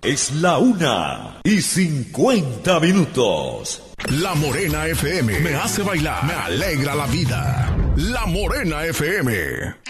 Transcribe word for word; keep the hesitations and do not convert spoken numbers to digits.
Es la una y cincuenta minutos. La Morena F M me hace bailar, me alegra la vida. La Morena F M.